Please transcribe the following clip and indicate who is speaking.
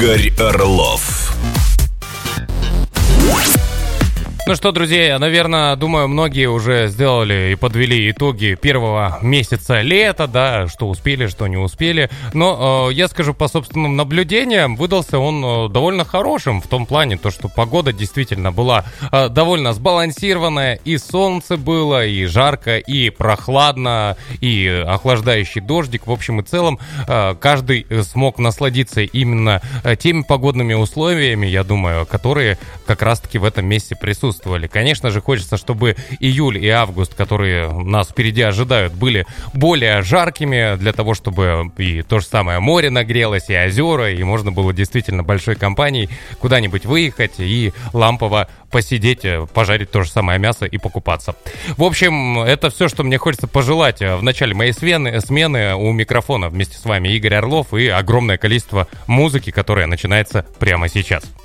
Speaker 1: Игорь Орлов.
Speaker 2: Ну что, друзья, я, наверное, думаю, многие уже сделали и подвели итоги первого месяца лета, да, что успели, что не успели. Но я скажу по собственным наблюдениям, выдался он довольно хорошим в том плане, то, что погода действительно была довольно сбалансированная, и солнце было, и жарко, и прохладно, и охлаждающий дождик. В общем и целом, каждый смог насладиться именно теми погодными условиями, я думаю, которые как раз-таки в этом месяце присутствуют. Конечно же, хочется, чтобы июль и август, которые нас впереди ожидают, были более жаркими, для того, чтобы и то же самое море нагрелось, и озера, и можно было действительно большой компанией куда-нибудь выехать и лампово посидеть, пожарить то же самое мясо и покупаться. В общем, это все, что мне хочется пожелать в начале моей смены. У микрофона вместе с вами Игорь Орлов и огромное количество музыки, которая начинается прямо сейчас.